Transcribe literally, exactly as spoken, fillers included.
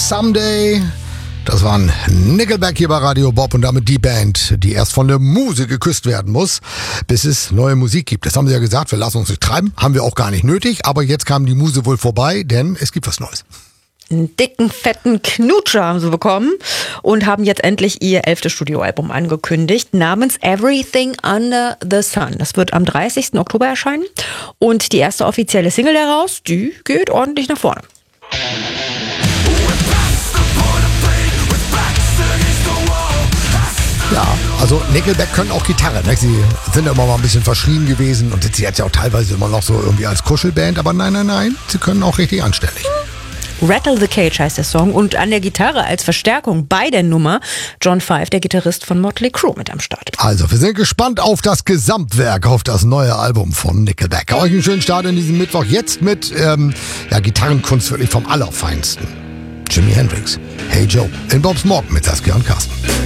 Someday. Das waren Nickelback hier bei Radio Bob und damit die Band, die erst von der Muse geküsst werden muss, bis es neue Musik gibt. Das haben sie ja gesagt, wir lassen uns nicht treiben, haben wir auch gar nicht nötig, aber jetzt kam die Muse wohl vorbei, denn es gibt was Neues. Einen dicken, fetten Knutscher haben sie bekommen und haben jetzt endlich ihr elftes Studioalbum angekündigt, namens Everything Under the Sun. Das wird am dreißigsten Oktober erscheinen und die erste offizielle Single daraus, die geht ordentlich nach vorne. Ja, also Nickelback können auch Gitarre, ne? Sie sind ja immer mal ein bisschen verschrien gewesen und sind sie jetzt ja auch teilweise immer noch so irgendwie als Kuschelband, aber nein, nein, nein, sie können auch richtig anständig. Rattle the Cage heißt der Song und an der Gitarre als Verstärkung bei der Nummer John Five, der Gitarrist von Motley Crue, mit am Start. Also, wir sind gespannt auf das Gesamtwerk, auf das neue Album von Nickelback. Euch einen schönen Start in diesem Mittwoch, jetzt mit ähm, ja, Gitarrenkunst wirklich vom Allerfeinsten. Jimi Hendrix, Hey Joe, in Bob's Morgen mit Saskia und Carsten.